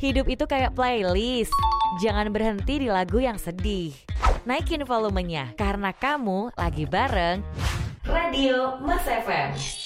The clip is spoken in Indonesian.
Hidup itu kayak playlist. Jangan berhenti di lagu yang sedih. Naikin volumenya, karena kamu lagi bareng Radio Mas FM.